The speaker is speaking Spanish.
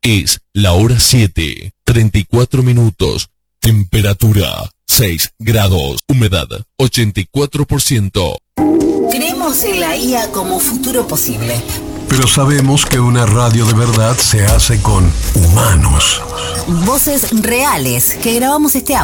Es la hora 7, 34 minutos. Temperatura 6 grados. Humedad 84%. Creemos en la IA como futuro posible. Pero sabemos que una radio de verdad se hace con humanos. Voces reales que grabamos este audio.